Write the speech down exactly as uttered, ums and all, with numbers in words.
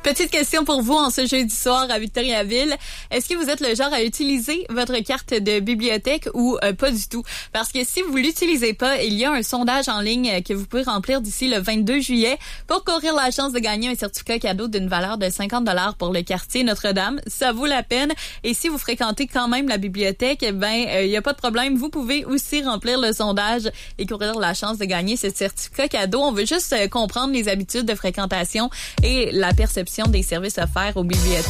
Petite question pour vous en ce jeudi soir à Victoriaville. Est-ce que vous êtes le genre à utiliser votre carte de bibliothèque ou euh, pas du tout? Parce que si vous l'utilisez pas, il y a un sondage en ligne que vous pouvez remplir d'ici le vingt-deux juillet pour courir la chance de gagner un certificat cadeau d'une valeur de cinquante dollars pour le quartier Notre-Dame. Ça vaut la peine. Et si vous fréquentez quand même la bibliothèque, ben il euh, y a pas de problème. Vous pouvez aussi remplir le sondage et courir la chance de gagner ce certificat cadeau. On veut juste euh, comprendre les habitudes de fréquentation et la perception des services offerts aux bibliothèques.